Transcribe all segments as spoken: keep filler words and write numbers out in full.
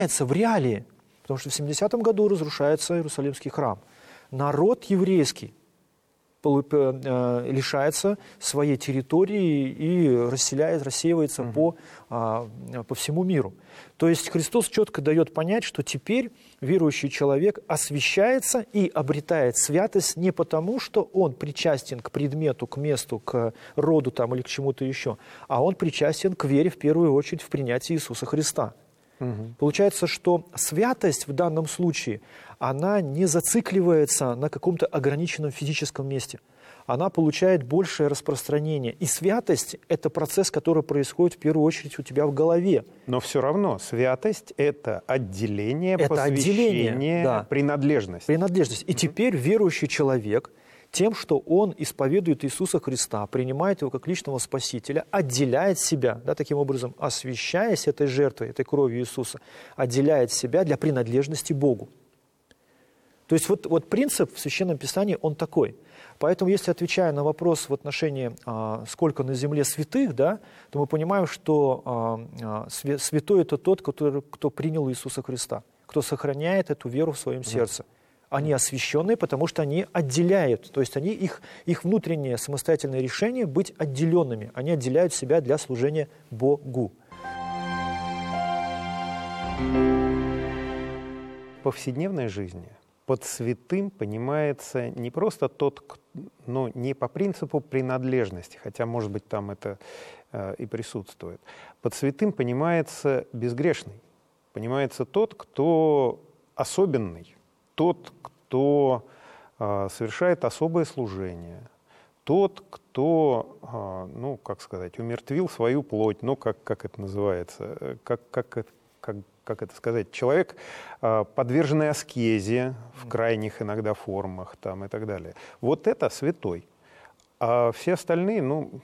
в реалии, потому что в семидесятом году разрушается Иерусалимский храм. Народ еврейский лишается своей территории и расселяет, рассеивается угу. по, по всему миру. То есть Христос четко дает понять, что теперь верующий человек освящается и обретает святость не потому, что он причастен к предмету, к месту, к роду там, или к чему-то еще, а он причастен к вере в первую очередь в принятие Иисуса Христа. Угу. Получается, что святость в данном случае, она не зацикливается на каком-то ограниченном физическом месте. Она получает большее распространение. И святость – это процесс, который происходит в первую очередь у тебя в голове. Но все равно святость – это отделение, это посвящение, отделение, да. принадлежность. Принадлежность. И угу. теперь верующий человек тем, что он исповедует Иисуса Христа, принимает его как личного Спасителя, отделяет себя, да, таким образом, освящаясь этой жертвой, этой кровью Иисуса, отделяет себя для принадлежности Богу. То есть вот, вот принцип в Священном Писании, он такой. Поэтому, если отвечая на вопрос в отношении, а, сколько на земле святых, да, то мы понимаем, что а, а, святой – это тот, который, кто принял Иисуса Христа, кто сохраняет эту веру в своем сердце. Они освященные, потому что они отделяют, то есть они, их, их внутреннее самостоятельное решение быть отделенными. Они отделяют себя для служения Богу. В повседневной жизни под святым понимается не просто тот, но не по принципу принадлежности, хотя, может быть, там это э, и присутствует. Под святым понимается безгрешный, понимается тот, кто особенный, тот, кто э, совершает особое служение, тот, кто, э, ну, как сказать, умертвил свою плоть, ну, как, как это называется, как, как, как, как это сказать, человек, э, подверженный аскезе в крайних иногда формах там, и так далее. Вот это святой. А все остальные, ну...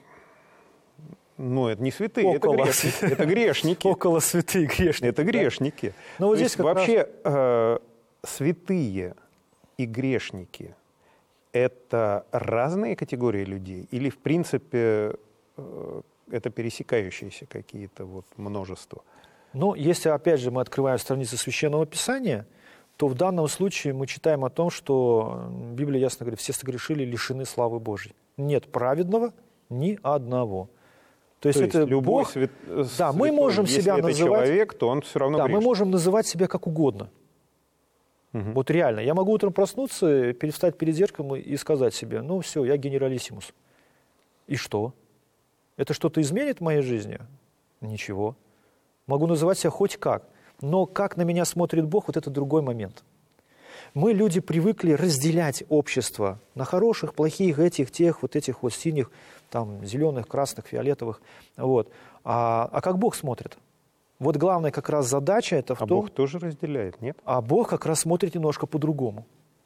Ну, это не святые, Около. это грешники. Это грешники. Около святые грешники. Это грешники. Да. Вот здесь вообще раз... э, святые и грешники – это разные категории людей? Или, в принципе, э, это пересекающиеся какие-то вот множества? Ну, если, опять же, мы открываем страницы Священного Писания, то в данном случае мы читаем о том, что Библия ясно говорит, все согрешили, лишены славы Божьей. Нет праведного ни одного. То есть, то это есть любой Бог, свят... да, мы можем если себя это называть, человек, то он все равно да, грешит. мы можем называть себя как угодно. Угу. Вот реально. Я могу утром проснуться, перестать перед зеркалом и сказать себе, ну все, я генералиссимус. И что? Это что-то изменит в моей жизни? Ничего. Могу называть себя хоть как. Но как на меня смотрит Бог, вот это другой момент. Мы, люди, привыкли разделять общество на хороших, плохих, этих, тех, вот этих вот синих, там, зеленых, красных, фиолетовых. Вот. А, а как Бог смотрит? Вот главная как раз задача это в а том... А Бог тоже разделяет, нет? А Бог как раз смотрит немножко по-другому.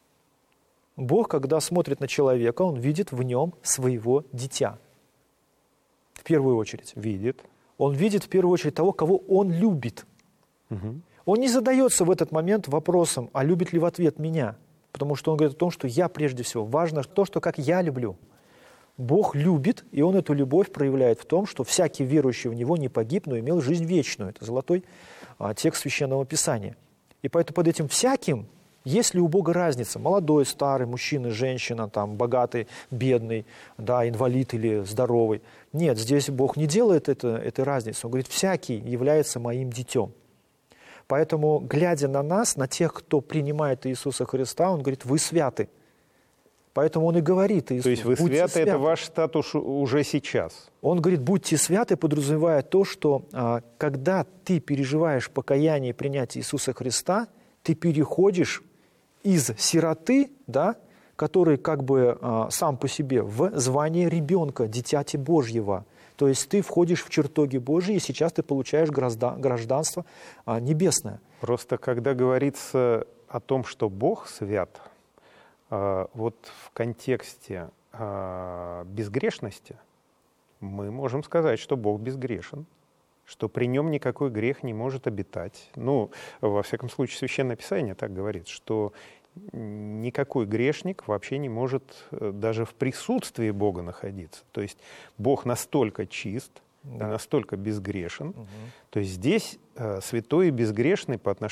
Бог, когда смотрит на человека, Он видит в нем своего дитя. В первую очередь. Видит. Он видит в первую очередь того, кого Он любит. Угу. Он не задается в этот момент вопросом, а любит ли в ответ меня. Потому что Он говорит о том, что я прежде всего. Важно то, что как я люблю. Бог любит, и Он эту любовь проявляет в том, что всякий верующий в Него не погиб, но имел жизнь вечную. Это золотой а, текст Священного Писания. И поэтому под этим всяким, есть ли у Бога разница? Молодой, старый, мужчина, женщина, там, богатый, бедный, да, инвалид или здоровый. Нет, здесь Бог не делает это, этой разницы. Он говорит, всякий является моим детем. Поэтому, глядя на нас, на тех, кто принимает Иисуса Христа, Он говорит, вы святы. Поэтому Он и говорит Иисус, то есть вы будьте святы, святы. Это ваш статус уже сейчас. Он говорит, будьте святы, подразумевая то, что а, когда ты переживаешь покаяние и принятие Иисуса Христа, ты переходишь из сироты, да, который как бы а, сам по себе, в звание ребенка, дитяти Божьего. То есть ты входишь в чертоги Божьи, и сейчас ты получаешь гражданство а, небесное. Просто когда говорится о том, что Бог свят, а, вот в контексте а, безгрешности мы можем сказать, что Бог безгрешен, что при нем никакой грех не может обитать. Ну, во всяком случае, Священное Писание так говорит, что никакой грешник вообще не может даже в присутствии Бога находиться. То есть Бог настолько чист, да. и настолько безгрешен. Угу. То есть здесь э, святой и безгрешный по отношению